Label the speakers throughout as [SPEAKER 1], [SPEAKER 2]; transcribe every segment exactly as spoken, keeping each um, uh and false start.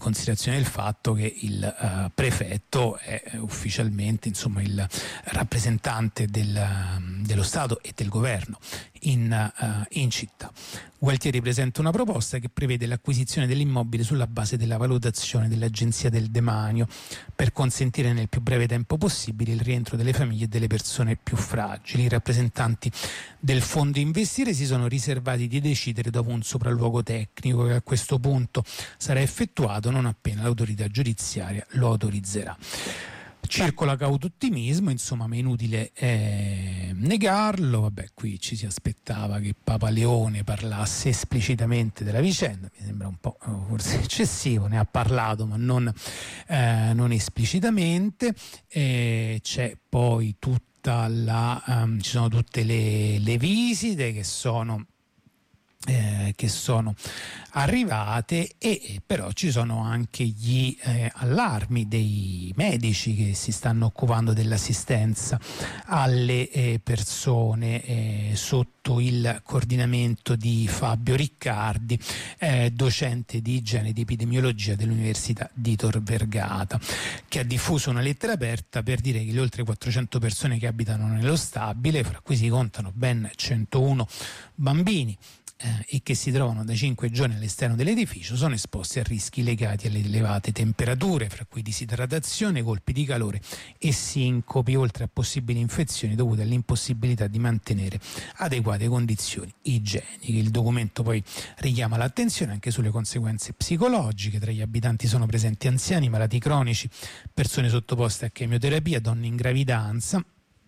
[SPEAKER 1] considerazione del fatto che il uh, prefetto è ufficialmente, insomma, il rappresentante del, dello Stato e del governo in, uh, in città. Gualtieri presenta una proposta che prevede l'acquisizione dell'immobile sulla base della valutazione dell'Agenzia del Demanio per consentire nel più breve tempo possibile il rientro delle famiglie e delle persone più fragili. I rappresentanti del fondo Investire si sono riservati di decidere dopo un sopralluogo tecnico che a questo punto sarà effettuato non appena l'autorità giudiziaria lo autorizzerà. Circola cauto ottimismo, insomma, ma è inutile eh, negarlo. Vabbè, qui ci si aspettava che Papa Leone parlasse esplicitamente della vicenda, mi sembra un po' forse eccessivo, ne ha parlato ma non, eh, non esplicitamente. Eh, c'è poi tutta la, um, ci sono tutte le, le visite che sono Eh, che sono arrivate e, e però ci sono anche gli eh, allarmi dei medici che si stanno occupando dell'assistenza alle eh, persone eh, sotto il coordinamento di Fabio Riccardi, eh, docente di igiene ed epidemiologia dell'Università di Tor Vergata, che ha diffuso una lettera aperta per dire che le oltre quattrocento persone che abitano nello stabile, fra cui si contano ben centouno bambini, Eh, e che si trovano da cinque giorni all'esterno dell'edificio, sono esposti a rischi legati alle elevate temperature, fra cui disidratazione, colpi di calore e sincopi, oltre a possibili infezioni dovute all'impossibilità di mantenere adeguate condizioni igieniche. Il documento poi richiama l'attenzione anche sulle conseguenze psicologiche. Tra gli abitanti sono presenti anziani, malati cronici, persone sottoposte a chemioterapia, donne in gravidanza.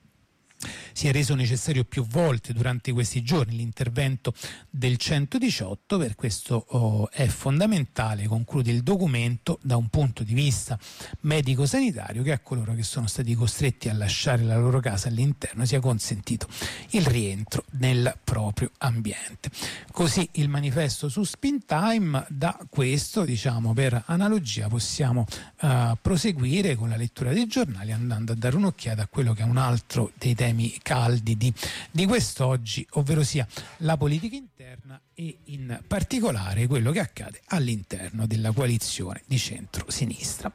[SPEAKER 1] Si è reso necessario più volte durante questi giorni l'intervento del centodiciotto, per questo oh, è fondamentale, conclude il documento, da un punto di vista medico-sanitario, che a coloro che sono stati costretti a lasciare la loro casa all'interno sia consentito il rientro nel proprio ambiente. Così il manifesto su Spintime. Da questo, diciamo, per analogia possiamo uh, proseguire con la lettura dei giornali, andando a dare un'occhiata a quello che è un altro dei temi caldi di, di quest'oggi, ovvero sia la politica interna e in particolare quello che accade all'interno della coalizione di centro-sinistra.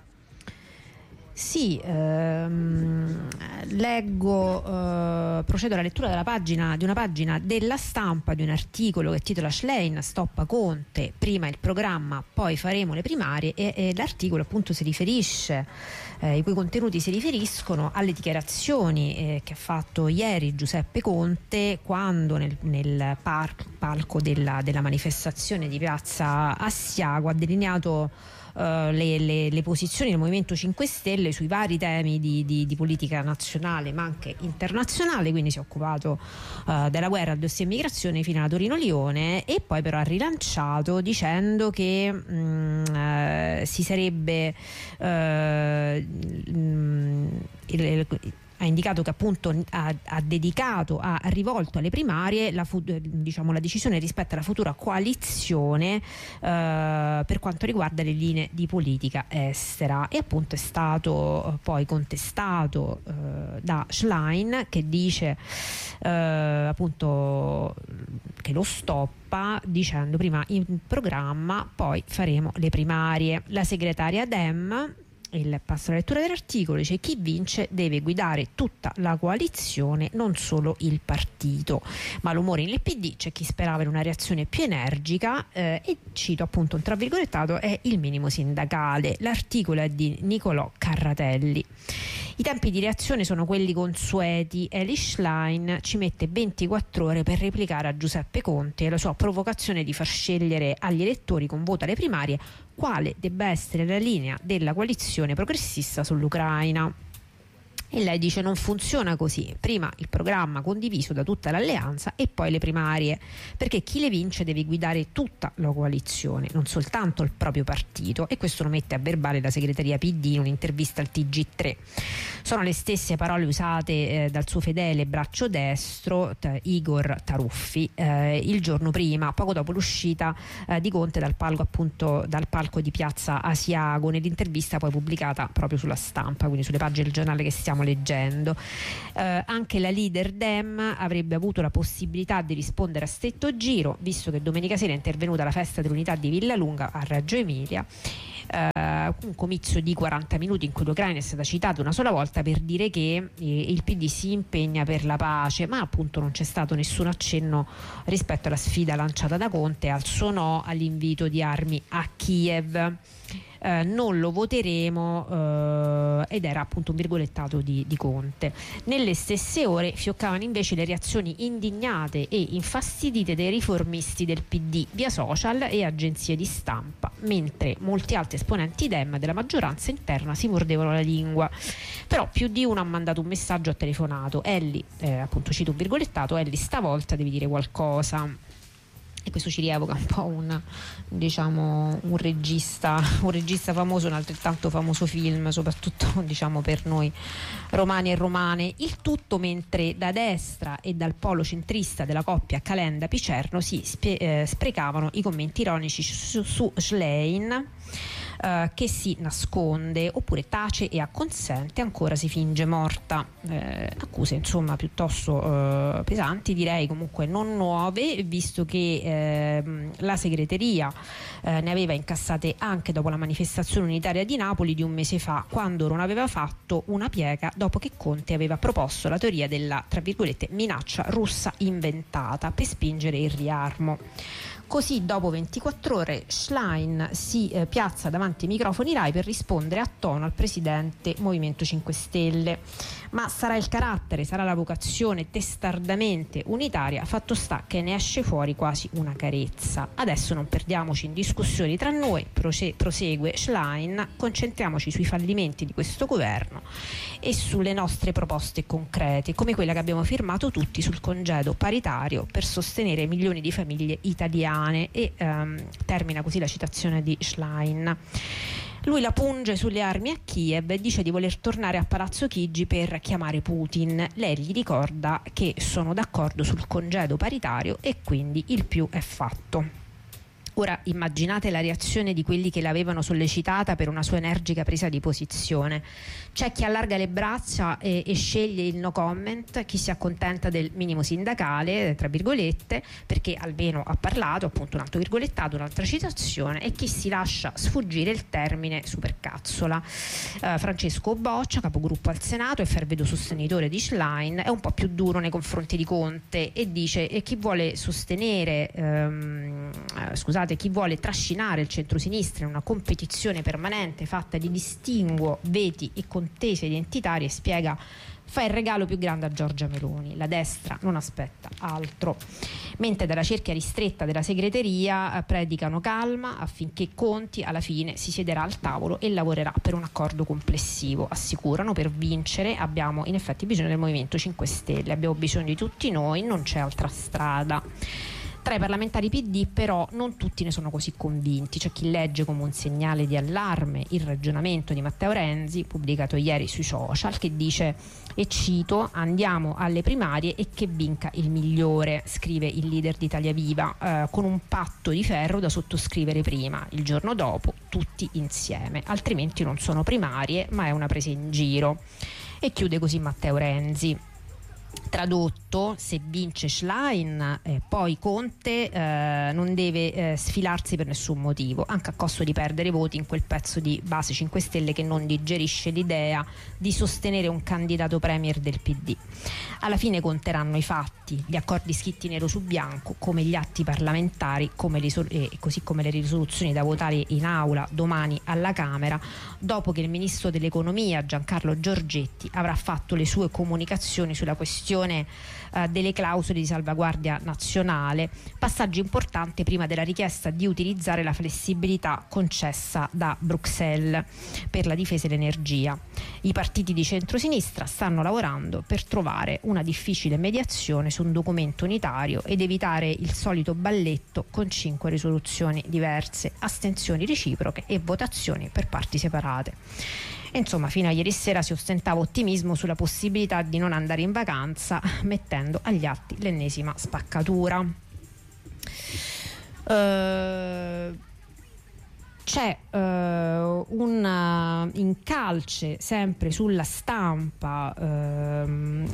[SPEAKER 2] Sì, ehm, leggo, eh, procedo alla lettura della pagina, di una pagina della Stampa, di un articolo che titola Schlein stoppa Conte, prima il programma, poi faremo le primarie, e, e l'articolo appunto si riferisce, eh, i cui contenuti si riferiscono alle dichiarazioni eh, che ha fatto ieri Giuseppe Conte quando nel, nel par- palco della, della manifestazione di Piazza Assiago ha delineato Uh, le, le, le posizioni del Movimento cinque Stelle sui vari temi di, di, di politica nazionale ma anche internazionale. Quindi si è occupato uh, della guerra, al dossier immigrazione fino alla Torino-Lione, e poi però ha rilanciato dicendo che mh, uh, si sarebbe uh, mh, il, il, ha indicato che appunto ha, ha dedicato, ha rivolto alle primarie la, diciamo, la decisione rispetto alla futura coalizione eh, per quanto riguarda le linee di politica estera, e appunto è stato poi contestato eh, da Schlein, che dice eh, appunto che lo stoppa dicendo prima in programma, poi faremo le primarie. La segretaria Dem, il passo alla lettura dell'articolo, dice: chi vince deve guidare tutta la coalizione, non solo il partito. Malumore nel P D, c'è chi sperava in una reazione più energica eh, e cito appunto un tra virgolettato, è il minimo sindacale. L'articolo è di Nicolò Carratelli. I tempi di reazione sono quelli consueti. Eli Schlein ci mette ventiquattro ore per replicare a Giuseppe Conte e la sua provocazione di far scegliere agli elettori con voto alle primarie quale debba essere la linea della coalizione progressista sull'Ucraina. E lei dice: non funziona così, prima il programma condiviso da tutta l'alleanza e poi le primarie, perché chi le vince deve guidare tutta la coalizione, non soltanto il proprio partito, e questo lo mette a verbale la segreteria P D in un'intervista al T G tre. Sono le stesse parole usate eh, dal suo fedele braccio destro t- Igor Taruffi eh, il giorno prima, poco dopo l'uscita eh, di Conte dal palco, appunto dal palco di Piazza Asiago, nell'intervista poi pubblicata proprio sulla Stampa, quindi sulle pagine del giornale che stiamo leggendo. Eh, anche la leader Dem avrebbe avuto la possibilità di rispondere a stretto giro, visto che domenica sera è intervenuta alla festa dell'unità di Villalunga a Reggio Emilia, eh, un comizio di quaranta minuti in cui l'Ucraina è stata citata una sola volta per dire che eh, il P D si impegna per la pace, ma appunto non c'è stato nessun accenno rispetto alla sfida lanciata da Conte, al suo no all'invito di armi a Kiev. Eh, non lo voteremo, eh, ed era appunto un virgolettato di, di Conte. Nelle stesse ore fioccavano invece le reazioni indignate e infastidite dei riformisti del P D via social e agenzie di stampa, mentre molti altri esponenti Dem della maggioranza interna si mordevano la lingua. Però più di uno ha mandato un messaggio, ha telefonato: Elly, eh, appunto cito un virgolettato, Elly stavolta devi dire qualcosa. E questo ci rievoca un po' un, diciamo, un regista, un regista famoso, un altrettanto famoso film, soprattutto diciamo per noi romani e romane. Il tutto mentre da destra e dal polo centrista della coppia Calenda-Picerno si spie- eh, sprecavano i commenti ironici su, su Schlein, Uh, che si nasconde oppure tace e acconsente, ancora si finge morta. Eh, accuse insomma piuttosto uh, pesanti, direi comunque non nuove, visto che eh, la segreteria eh, ne aveva incassate anche dopo la manifestazione unitaria di Napoli di un mese fa, quando non aveva fatto una piega dopo che Conte aveva proposto la teoria della, tra virgolette, minaccia russa inventata per spingere il riarmo. Così dopo ventiquattro ore Schlein si eh, piazza davanti ai microfoni Rai per rispondere a tono al presidente Movimento cinque Stelle. Ma sarà il carattere, sarà la vocazione testardamente unitaria, fatto sta che ne esce fuori quasi una carezza. Adesso non perdiamoci in discussioni tra noi, proce- prosegue Schlein, concentriamoci sui fallimenti di questo governo e sulle nostre proposte concrete, come quella che abbiamo firmato tutti sul congedo paritario per sostenere milioni di famiglie italiane. E ehm, termina così la citazione di Schlein. Lui la punge sulle armi a Kiev e dice di voler tornare a Palazzo Chigi per chiamare Putin. Lei gli ricorda che sono d'accordo sul congedo paritario e quindi il più è fatto. Ora immaginate la reazione di quelli che l'avevano sollecitata per una sua energica presa di posizione. C'è chi allarga le braccia e, e sceglie il no comment, chi si accontenta del minimo sindacale, tra virgolette, perché almeno ha parlato, appunto un altro virgolettato, un'altra citazione, e chi si lascia sfuggire il termine supercazzola. Eh, Francesco Boccia, capogruppo al Senato e fervido sostenitore di Schlein, è un po' più duro nei confronti di Conte e dice e chi vuole sostenere, ehm, eh, scusate, chi vuole trascinare il centrosinistra in una competizione permanente fatta di distinguo, veti e contese identitarie, spiega, fa il regalo più grande a Giorgia Meloni. La destra non aspetta altro. Mentre dalla cerchia ristretta della segreteria eh, predicano calma affinché Conti alla fine si siederà al tavolo e lavorerà per un accordo complessivo. Assicurano, per vincere abbiamo in effetti bisogno del Movimento cinque Stelle, abbiamo bisogno di tutti noi, non c'è altra strada. Tra i parlamentari P D però non tutti ne sono così convinti. C'è chi legge come un segnale di allarme il ragionamento di Matteo Renzi, pubblicato ieri sui social, che dice, e cito, andiamo alle primarie e che vinca il migliore, scrive il leader di Italia Viva, eh, con un patto di ferro da sottoscrivere prima, il giorno dopo tutti insieme, altrimenti non sono primarie ma è una presa in giro. E chiude così Matteo Renzi. Tradotto, se vince Schlein, eh, poi Conte eh, non deve eh, sfilarsi per nessun motivo, anche a costo di perdere voti in quel pezzo di base cinque Stelle che non digerisce l'idea di sostenere un candidato premier del P D. Alla fine conteranno i fatti, gli accordi scritti nero su bianco, come gli atti parlamentari, come risol- eh, così come le risoluzioni da votare in aula domani alla Camera, dopo che il ministro dell'economia Giancarlo Giorgetti avrà fatto le sue comunicazioni sulla questione eh, delle clausole di salvaguardia nazionale, passaggio importante prima della richiesta di utilizzare la flessibilità concessa da Bruxelles per la difesa e l'energia. I partiti di centrosinistra stanno lavorando per trovare una difficile mediazione su un documento unitario ed evitare il solito balletto con cinque risoluzioni diverse, astensioni reciproche e votazioni per parti separate. Insomma, fino a ieri sera si ostentava ottimismo sulla possibilità di non andare in vacanza, mettendo agli atti l'ennesima spaccatura. Uh, c'è uh, un incalce sempre sulla stampa, uh, un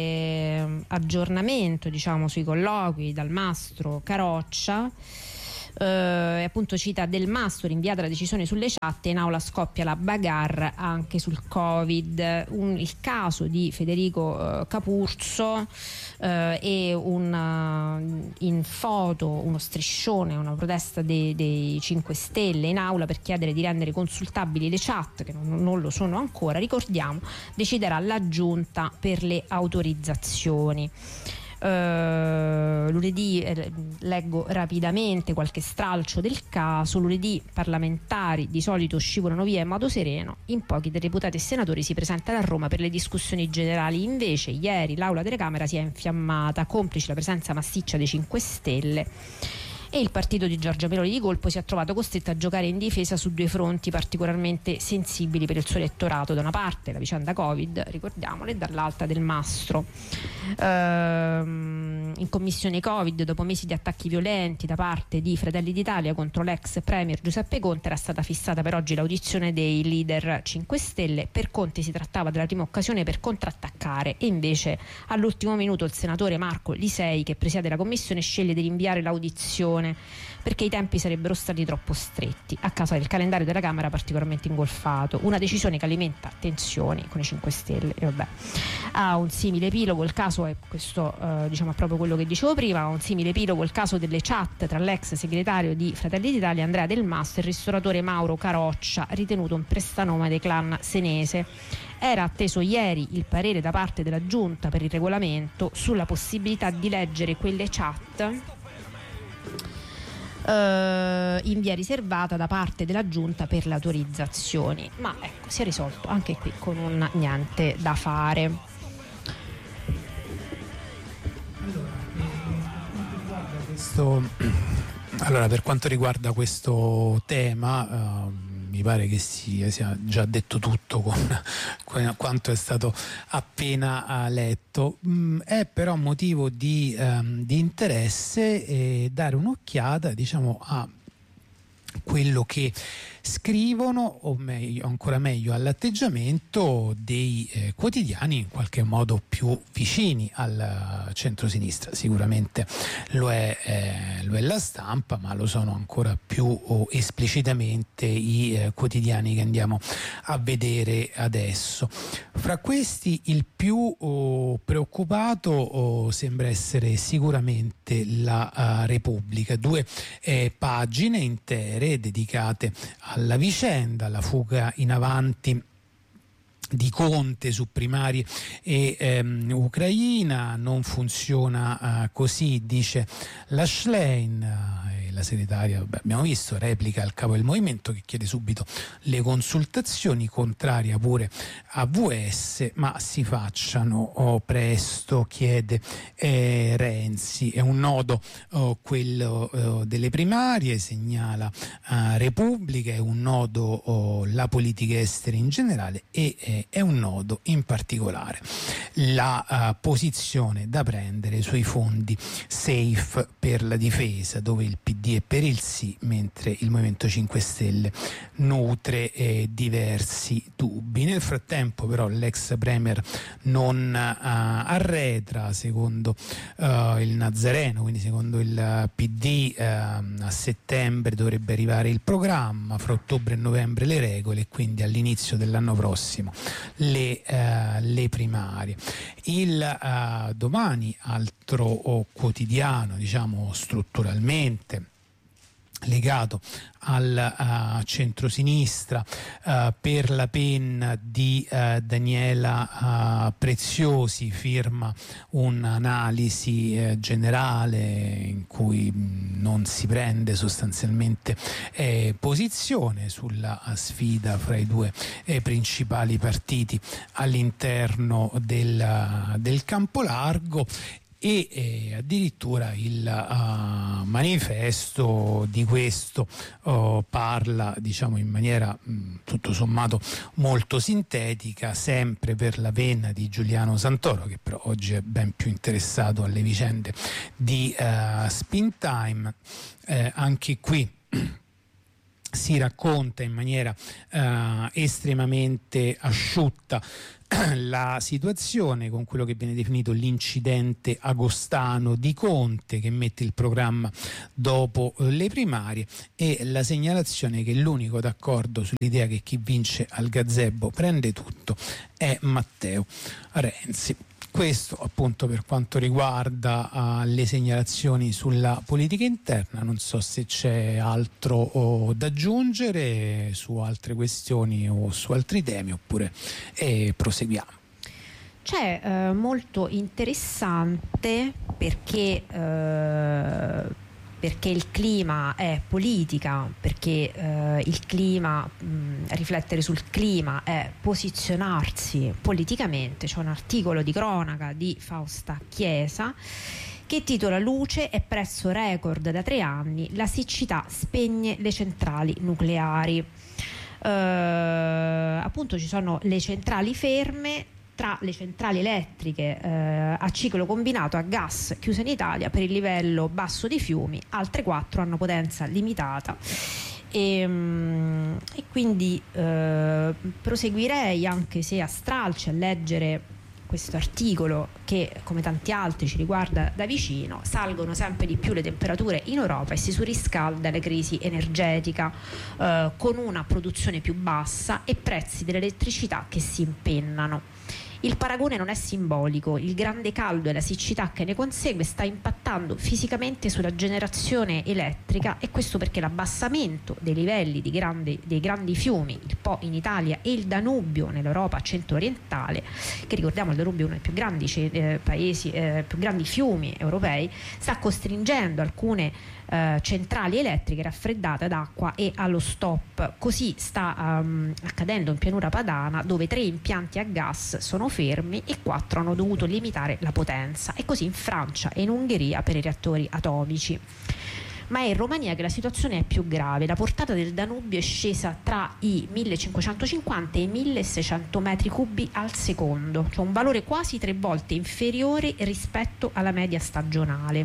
[SPEAKER 2] ulteriore aggiornamento, diciamo, sui colloqui dal mastro Caroccia. eh, appunto cita Del Mastro, rinviata la decisione sulle chat, in aula scoppia la bagarre anche sul Covid. Un, il caso di Federico eh, Capurzo eh, e un, uh, in foto uno striscione, una protesta dei, dei cinque Stelle in aula per chiedere di rendere consultabili le chat, che non, non lo sono ancora, ricordiamo, deciderà la Giunta per le autorizzazioni. Uh, lunedì eh, leggo rapidamente qualche stralcio del caso. Lunedì parlamentari di solito scivolano via in modo sereno, in pochi deputati e senatori si presentano a Roma per le discussioni generali. Invece ieri l'aula della Camera si è infiammata, complice la presenza massiccia dei cinque Stelle, e il partito di Giorgia Meloni di colpo si è trovato costretto a giocare in difesa su due fronti particolarmente sensibili per il suo elettorato: da una parte la vicenda Covid, ricordiamolo, e dall'altra Del Mastro. Ehm, in commissione Covid, dopo mesi di attacchi violenti da parte di Fratelli d'Italia contro l'ex premier Giuseppe Conte, era stata fissata per oggi l'audizione dei leader cinque Stelle. Per Conte si trattava della prima occasione per contrattaccare, e invece all'ultimo minuto il senatore Marco Lisei, che presiede la commissione, sceglie di rinviare l'audizione perché i tempi sarebbero stati troppo stretti a causa del calendario della Camera particolarmente ingolfato. Una decisione che alimenta tensioni con i cinque Stelle. E vabbè, ha un simile epilogo il caso, è questo eh, diciamo è proprio quello che dicevo prima, ha un simile epilogo il caso delle chat tra l'ex segretario di Fratelli d'Italia Andrea Del Mastro e il ristoratore Mauro Caroccia, ritenuto un prestanome del clan senese. Era atteso ieri il parere da parte della Giunta per il regolamento sulla possibilità di leggere quelle chat in via riservata da parte della Giunta per le autorizzazioni, ma ecco, si è risolto anche qui con un niente da fare.
[SPEAKER 1] Allora, questo, allora per quanto riguarda questo tema, uh, mi pare che si sia già detto tutto con, con quanto è stato appena uh, letto. Mm, è però motivo di, um, di interesse eh, dare un'occhiata, diciamo, a quello che scrivono, o meglio, ancora meglio, all'atteggiamento dei eh, quotidiani in qualche modo più vicini al centrosinistra. Sicuramente lo è, eh, lo è La Stampa, ma lo sono ancora più oh, esplicitamente i eh, quotidiani che andiamo a vedere adesso. Fra questi il più oh, preoccupato oh, sembra essere sicuramente la uh, Repubblica, due eh, pagine intere dedicate alla vicenda, alla fuga in avanti di Conte su primarie e ehm, Ucraina. Non funziona uh, così, dice la Schlein, uh, la segretaria, vabbè, abbiamo visto, replica al capo del movimento che chiede subito le consultazioni, contraria pure a V S, ma si facciano oh, presto, chiede eh, Renzi. È un nodo oh, quello oh, delle primarie, segnala uh, Repubblica, è un nodo oh, la politica estera in generale, e eh, è un nodo in particolare la uh, posizione da prendere sui fondi safe per la difesa, dove il P D è per il sì, mentre il Movimento cinque Stelle nutre eh, diversi dubbi. Nel frattempo però l'ex premier non uh, arretra, secondo uh, il Nazareno, quindi secondo il P D uh, a settembre dovrebbe arrivare il programma, fra ottobre e novembre le regole, e quindi all'inizio dell'anno prossimo le, uh, le primarie. Il uh, Domani, altro oh, quotidiano, diciamo strutturalmente legato al uh, centrosinistra, uh, per la penna di uh, Daniela uh, Preziosi firma un'analisi uh, generale in cui mh, non si prende sostanzialmente eh, posizione sulla uh, sfida fra i due eh, principali partiti all'interno del, uh, del campo largo. E eh, addirittura il uh, manifesto di questo uh, parla, diciamo, in maniera mh, tutto sommato molto sintetica, sempre per la penna di Giuliano Santoro, che però oggi è ben più interessato alle vicende di uh, Spin Time. Eh, anche qui si racconta in maniera eh, estremamente asciutta la situazione con quello che viene definito l'incidente agostano di Conte, che mette il programma dopo le primarie, e la segnalazione che l'unico d'accordo sull'idea che chi vince al gazebo prende tutto è Matteo Renzi. Questo appunto per quanto riguarda uh, le segnalazioni sulla politica interna. Non so se c'è altro oh, da aggiungere su altre questioni o su altri temi, oppure eh, proseguiamo.
[SPEAKER 2] C'è eh, molto interessante perché eh, perché il clima è politica, perché eh, il clima, mh, riflettere sul clima è posizionarsi politicamente. C'è un articolo di cronaca di Fausta Chiesa che titola "Luce e prezzo record da tre anni, la siccità spegne le centrali nucleari". Eh, appunto ci sono le centrali ferme. Tra le centrali elettriche eh, a ciclo combinato a gas chiuse in Italia per il livello basso dei fiumi, altre quattro hanno potenza limitata. E, e quindi eh, proseguirei, anche se a stralci, a leggere questo articolo che, come tanti altri, ci riguarda da vicino. Salgono sempre di più le temperature in Europa e si surriscalda la crisi energetica eh, con una produzione più bassa e prezzi dell'elettricità che si impennano. Il paragone non è simbolico, il grande caldo e la siccità che ne consegue sta impattando fisicamente sulla generazione elettrica, e questo perché l'abbassamento dei livelli di grandi, dei grandi fiumi, il Po in Italia e il Danubio nell'Europa centro-orientale, che ricordiamo il Danubio è uno dei più grandi eh, paesi, eh, più grandi fiumi europei, sta costringendo alcune eh, centrali elettriche raffreddate d'acqua e allo stop. Così sta um, accadendo in pianura padana, dove tre impianti a gas sono fermi e quattro hanno dovuto limitare la potenza, e così in Francia e in Ungheria per i reattori atomici. Ma è in Romania che la situazione è più grave. La portata del Danubio è scesa tra i millecinquecentocinquanta e i milleseicento metri cubi al secondo, cioè un valore quasi tre volte inferiore rispetto alla media stagionale.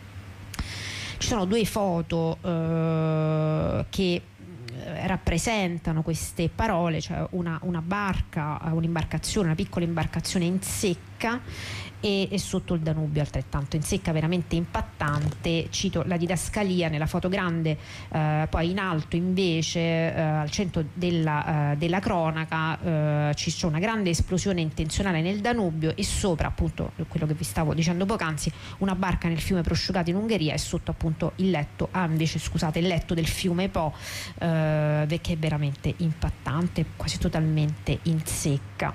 [SPEAKER 2] Ci sono due foto eh, che rappresentano queste parole, cioè una, una barca, un'imbarcazione, una piccola imbarcazione in secca e, e sotto il Danubio altrettanto in secca, veramente impattante. Cito la didascalia nella foto grande, eh, poi in alto invece eh, al centro della, eh, della cronaca eh, ci c'è una grande esplosione intenzionale nel Danubio, e sopra appunto quello che vi stavo dicendo poc'anzi, una barca nel fiume prosciugato in Ungheria, e sotto appunto il letto, ah invece scusate il letto del fiume Po, eh, che è veramente impattante, quasi totalmente in secca.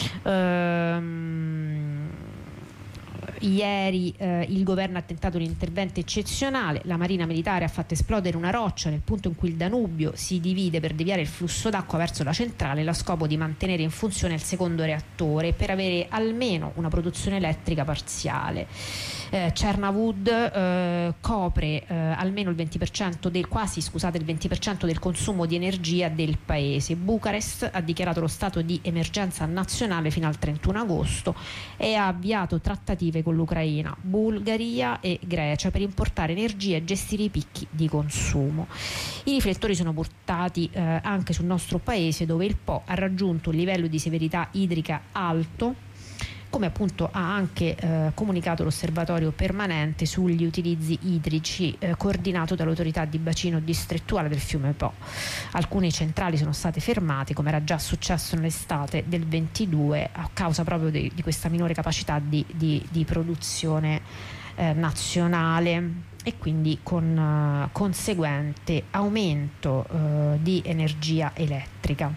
[SPEAKER 2] Ehm, Ieri eh, il governo ha tentato un intervento eccezionale. La Marina Militare ha fatto esplodere una roccia nel punto in cui il Danubio si divide per deviare il flusso d'acqua verso la centrale, allo scopo di mantenere in funzione il secondo reattore per avere almeno una produzione elettrica parziale. Eh, Cernavood eh, copre eh, almeno il venti per cento del quasi scusate il venti per cento del consumo di energia del paese. Bucarest ha dichiarato lo stato di emergenza nazionale fino al trentuno agosto e ha avviato trattative con l'Ucraina, Bulgaria e Grecia per importare energia e gestire i picchi di consumo. I riflettori sono portati eh, anche sul nostro paese, dove il Po ha raggiunto un livello di severità idrica alto, come appunto ha anche eh, comunicato l'osservatorio permanente sugli utilizzi idrici eh, coordinato dall'autorità di bacino distrettuale del fiume Po. Alcune centrali sono state fermate, come era già successo nell'estate del ventidue, a causa proprio di, di questa minore capacità di, di, di produzione eh, nazionale, e quindi con uh, conseguente aumento uh, di energia elettrica.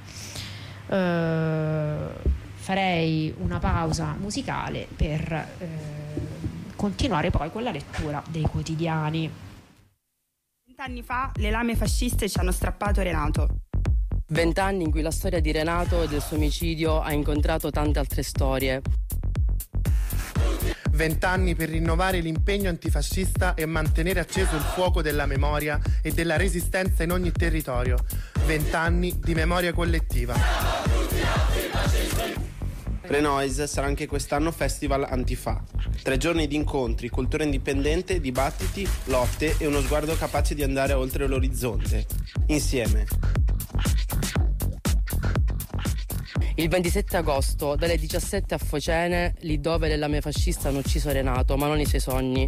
[SPEAKER 2] Uh, Farei una pausa musicale per eh, continuare poi con la lettura dei quotidiani.
[SPEAKER 3] Vent'anni fa le lame fasciste ci hanno strappato Renato.
[SPEAKER 4] Vent'anni in cui la storia di Renato e del suo omicidio ha incontrato tante altre storie.
[SPEAKER 5] Vent'anni per rinnovare l'impegno antifascista e mantenere acceso il fuoco della memoria e della resistenza in ogni territorio. Vent'anni di memoria collettiva.
[SPEAKER 6] Renoise sarà anche quest'anno Festival Antifa. Tre giorni di incontri, cultura indipendente, dibattiti, lotte e uno sguardo capace di andare oltre l'orizzonte. Insieme.
[SPEAKER 4] Il ventisette agosto, dalle diciassette a Focene, lì dove le lame fasciste hanno ucciso Renato, ma non i suoi sogni.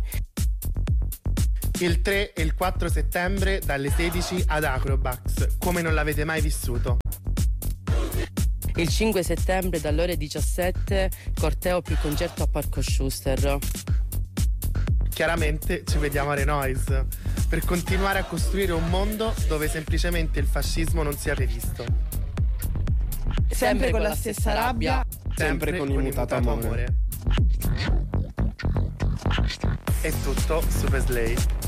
[SPEAKER 5] Il tre e il quattro settembre, dalle sedici ad Acrobax, come non l'avete mai vissuto.
[SPEAKER 4] Il cinque settembre, dalle ore diciassette, corteo più concerto a Parco Schuster.
[SPEAKER 5] Chiaramente ci vediamo a Renoise, per continuare a costruire un mondo dove semplicemente il fascismo non sia rivisto.
[SPEAKER 4] Sempre, sempre con la stessa rabbia,
[SPEAKER 6] sempre, sempre con immutato amore.
[SPEAKER 5] amore. È tutto, Super Slay.